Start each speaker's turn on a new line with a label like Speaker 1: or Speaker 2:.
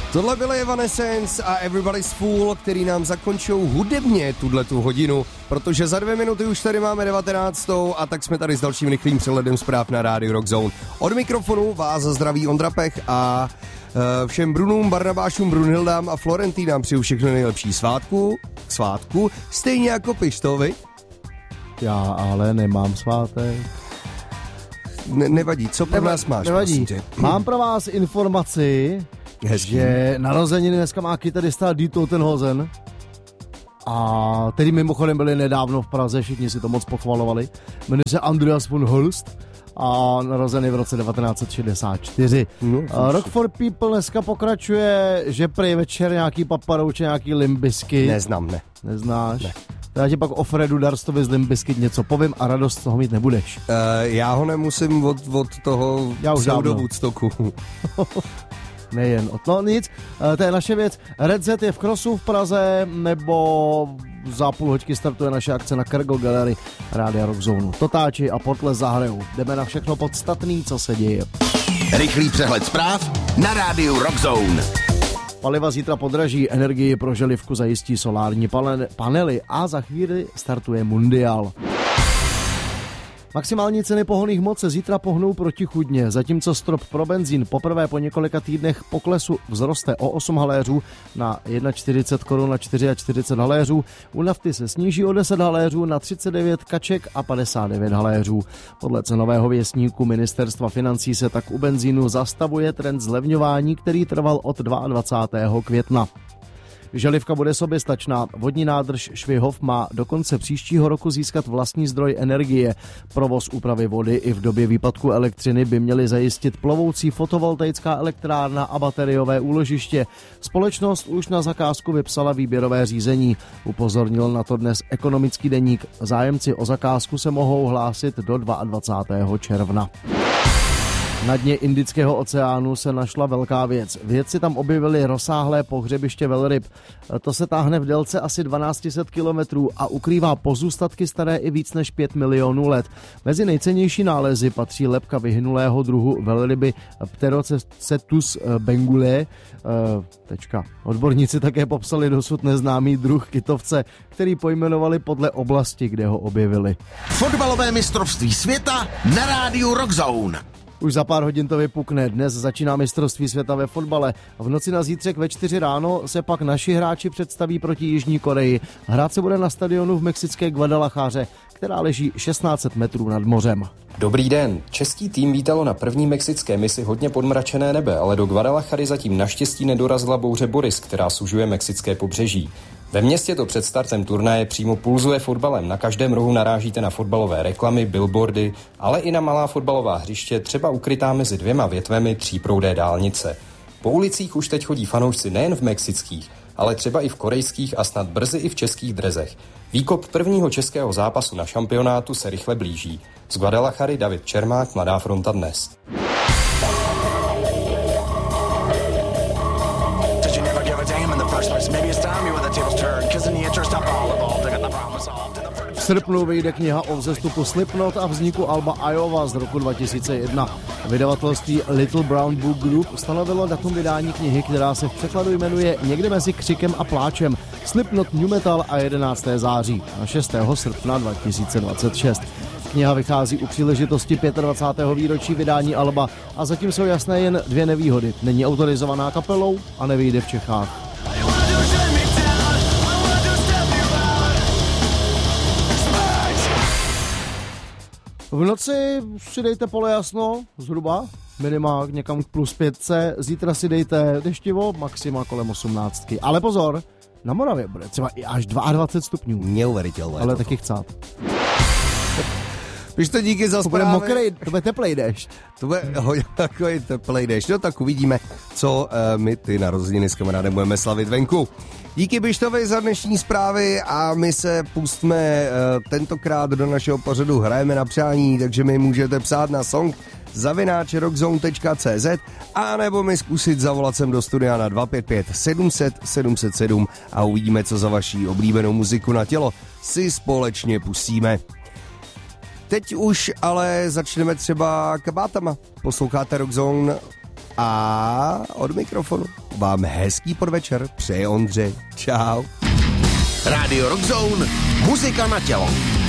Speaker 1: Tohle byly Evanescence a Everybody's Fool, který nám zakončou hudebně tuhletu hodinu, protože za 2 minuty už tady máme 19. a tak jsme tady s dalším rychlým přehledem zpráv na rádiu Rock Zone. Od mikrofonu vás zdraví Ondra Pech a všem Brunům, Barnabášům, Brunhildám a Florentínám přeju všechno nejlepší svátku, stejně jako Pištovi.
Speaker 2: Já ale nemám svátek.
Speaker 1: Nevadí, co pro nás máš?
Speaker 2: Nevadí. Mám pro vás informaci, že narozeniny dneska má kytarista Die Totenhosen, a tedy mimochodem byli nedávno v Praze, všichni si to moc pochvalovali. Jmenuje se Andreas von Holst a narozený v roce 1964. Rock for People dneska pokračuje, že prej večer nějaký paparouče, nějaký Limp Bizkit.
Speaker 1: Neznám, ne.
Speaker 2: Neznáš?
Speaker 1: Ne.
Speaker 2: Já ti pak o Fredu Darstovi z Limp Bizkit něco povím a radost z toho mít nebudeš.
Speaker 1: Já ho nemusím od toho pseudo-Woodstocku.
Speaker 2: Nejen. No nic, to je naše věc. Red Z je v Crossu v Praze, nebo za půl hoďky startuje naše akce na Kergel Gallery Rádia Rock Zone. Totáči a Potles zahrajou. Jdeme na všechno podstatný, co se děje.
Speaker 3: Rychlý přehled zpráv na rádiu Rock Zone.
Speaker 2: Paliva zítra podraží, energii pro Želivku zajistí solární panely a za chvíli startuje Mundial. Maximální ceny pohonných hmot se zítra pohnou protichůdně, zatímco strop pro benzín poprvé po několika týdnech poklesu vzroste o 8 haléřů na 41 korun na 44 haléřů, u nafty se sníží o 10 haléřů na 39 kaček a 59 haléřů. Podle cenového věstníku ministerstva financí se tak u benzínu zastavuje trend zlevňování, který trval od 22. května. Želivka bude soběstačná. Vodní nádrž Švihov má do konce příštího roku získat vlastní zdroj energie. Provoz úpravy vody i v době výpadku elektřiny by měly zajistit plovoucí fotovoltaická elektrárna a bateriové úložiště. Společnost už na zakázku vypsala výběrové řízení. Upozornil na to dnes Ekonomický deník. Zájemci o zakázku se mohou hlásit do 22. června. Na dně Indického oceánu se našla velká věc. Vědci tam objevili rozsáhlé pohřebiště velryb. To se táhne v délce asi 1200 kilometrů a ukrývá pozůstatky staré i víc než 5 milionů let. Mezi nejcennější nálezy patří lebka vyhynulého druhu velryby Pterocetus bengulae. Odborníci také popsali dosud neznámý druh kytovce, který pojmenovali podle oblasti, kde ho objevili.
Speaker 3: Fotbalové mistrovství světa na rádiu Rock Zone.
Speaker 2: Už za pár hodin to vypukne. Dnes začíná mistrovství světa ve fotbale. V noci na zítřek ve 4 ráno se pak naši hráči představí proti Jižní Koreji. Hrát se bude na stadionu v mexické Guadalajáře, která leží 1600 metrů nad mořem.
Speaker 4: Dobrý den. Český tým vítalo na první mexické misi hodně podmračené nebe, ale do Guadalajary zatím naštěstí nedorazila bouře Boris, která sužuje mexické pobřeží. Ve městě to před startem turnaje přímo pulzuje fotbalem. Na každém rohu narážíte na fotbalové reklamy, billboardy, ale i na malá fotbalová hřiště, třeba ukrytá mezi 2 větvemi tříproudé dálnice. Po ulicích už teď chodí fanoušci nejen v mexických, ale třeba i v korejských a snad brzy i v českých drezech. Výkop prvního českého zápasu na šampionátu se rychle blíží. Z Guadalajary David Čermák, Mladá fronta dnes.
Speaker 2: V srpnu vyjde kniha o vzestupu Slipknot a vzniku alba Iowa z roku 2001. Vydavatelství Little Brown Book Group stanovilo datum vydání knihy, která se v překladu jmenuje Někde mezi křikem a pláčem. Slipknot New Metal a 11. září na 6. srpna 2026. Kniha vychází u příležitosti 25. výročí vydání alba a zatím jsou jasné jen 2 nevýhody. Není autorizovaná kapelou a nevyjde v Čechách. V noci si dejte pole jasno, zhruba, minima někam k +5, zítra si dejte deštivo, maxima kolem 18. Ale pozor, na Moravě bude třeba i až 22 stupňů.
Speaker 1: Neuvěřitelné.
Speaker 2: Ale taky chcát.
Speaker 1: Pište díky za zprávy.
Speaker 2: To bude mokrý, to bude teplej déšť.
Speaker 1: To bude takový teplej déšť. No tak uvidíme, co my ty narozeniny s kamarádem budeme slavit venku. Díky Bištovi za dnešní zprávy a my se pustíme tentokrát do našeho pořadu Hrajeme na přání, takže mi můžete psát na song@rockzone.cz a nebo mi zkusit zavolat sem do studia na 255 700 707 a uvidíme, co za vaší oblíbenou muziku na tělo si společně pustíme. Teď už ale začneme třeba kabátama. Posloucháte Rock Zone a od mikrofonu vám hezký podvečer přeje Ondřej. Čau.
Speaker 3: Rádio Rock Zone, muzika na tělo.